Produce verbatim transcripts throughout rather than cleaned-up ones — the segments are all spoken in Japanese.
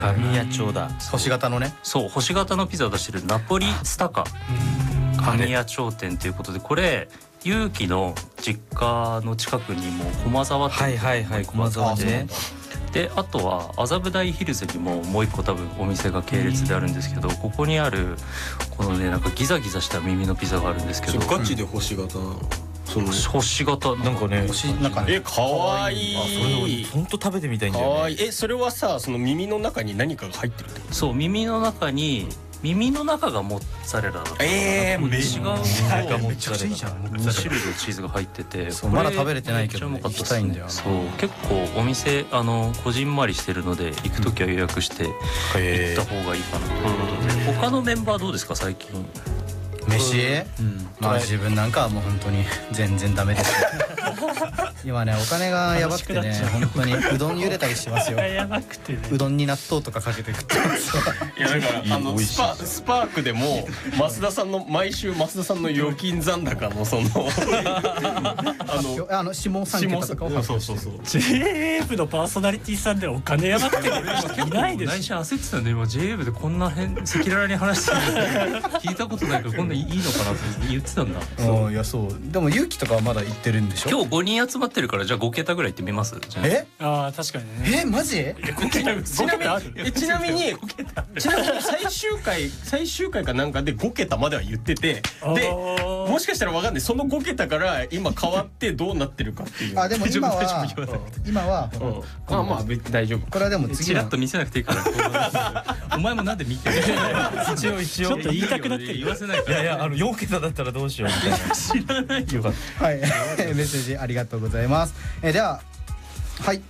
神谷町だ。 星型のね。 そう星型のピザを出してるナポリスタカ神谷町店ということで、これ勇気の実家の近くにも駒沢店、 はいはいはい、駒沢で。 であとは麻布台ヒルズにももう一個多分お店が系列であるんですけど、ここにあるこのねなんかギザギザした耳のピザがあるんですけど、 ガチで星型なの。 その星型なんかね、 星なんかね。 え、かわいい。 本当食べてみたいんだかよね。 わいい。え、それはさ、その耳の中に何かが入ってるってこと？ そう耳の中に耳の中がモッツァレラだった。 えー、 違うめめちゃくちゃいいじゃん。 に種類のチーズが入ってて、 そうまだ食べれてないけど、ね、行きたいんだよな。 そう結構お店あのこじんまりしてるので行くときは予約して行った方がいいかなということで、他のメンバーどうですか最近？ 飯、 うん、 まあ自分なんかはもう本当に全然ダメです今ねお金がやばくてね本当にうどん茹でたりしますよ。 やばくてね、 うどんに納豆とかかけて食ってますよ。 いやだからあのスパスパークでも増田さんの毎週増田さんの預金残高のそのあのあの下三桁とかを発表してる。 そうそうそう。 ジェイエーエフ のパーソナリティさんでお金やばくていないで内しょ。 心焦ってたんで今 ジェイエフ でこんな変赤裸々に話してる聞いたことないからこんないいのかなって言ってたんだ。 そういやそうでも勇気とかはまだ行ってるんでしょ。 今日ごにん集まってるからじゃあご桁ぐらい行ってみます？じゃあえああ確かにね。 えマジ？ ご桁ご桁ある。 えちなみにちなみに最終回最終回かなんかでご桁までは言ってて、でもしかしたらわかんないそのご桁から今変わってどうなってるかっていう。 あでも今は今はうんあまあ別に大丈夫。 これはでも次のチラッと見せなくていいからお前もなんで見てる一応一応ちょっと言いたくなってる言わせないから。 いやいや、あのよん桁だったらどうしようみたいな。 知らないよ。 はいメッセージありがとうございます。えーでははい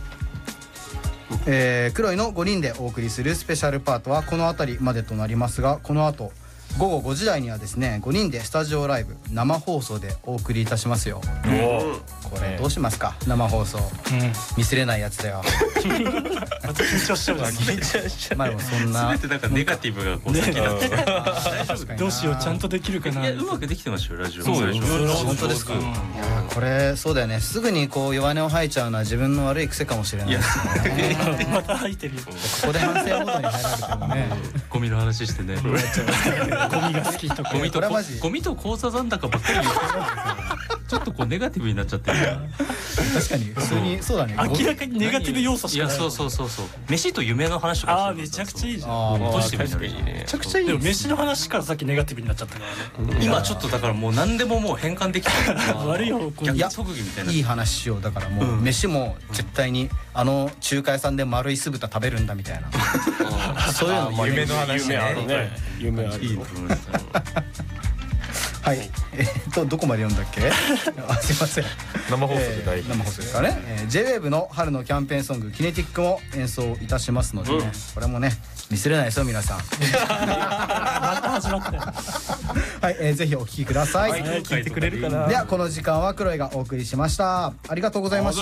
えー、黒いのごにんでお送りするスペシャルパートはこの辺りまでとなりますが、この後ごごごじ台にはですねごにんでスタジオライブ生放送でお送りいたしますよ。これどうしますか生放送、見せれないやつだよ。 また緊張しちゃうじゃん。 まあでもそんな全てなんかネガティブがこう先だって大丈夫かどうしようちゃんとできるかな。 いやうまくできてましたよラジオ。 そうよ本当ですか。いやこれそうだよね、すぐにこう弱音を吐いちゃうのは自分の悪い癖かもしれないですよね。 また入ってるよ。 ここで反省モードに入られてもねゴミの話してね。 ゴミが好きとか。 ゴミとこれはマジゴミと口座残高ばっかり言ってるんですよ。ちょっとこうネガティブになっちゃってる。 確かに普通にそうだね。 明らかにネガティブ要素しかない。 いやそうそうそうそう。飯と夢の話とか。 ああめちゃくちゃいいじゃん。 あーポジティブになる確かにねめちゃくちゃいいでもです飯の話からさっきネガティブになっちゃったからね。 今ちょっとだからもう何でももう変換できてるから悪い方向に。 逆特技みたいな。 いい話しよう。だからもう飯も絶対にあの中華屋さんで丸い酢豚食べるんだみたいなそういうの夢の話夢あるね。 ね。夢ある。 いいと思います。 はいえっとどこまで読んだっけあすいません生放送で大えー生放送ですからね、えー、ジェイウェーブ の春のキャンペーンソングキネティックも演奏いたしますのでね、うん、これもねミスれないですよ皆さんまた始まったよ。 はい、えー、ぜひお聴きください、はい、 聞いてくれるかな。 ではこの時間はクロエがお送りしました。ありがとうございました。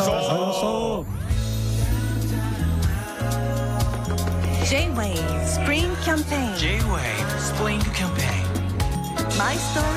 J-Wave Spring Campaign J-Wave Spring Campaign My Story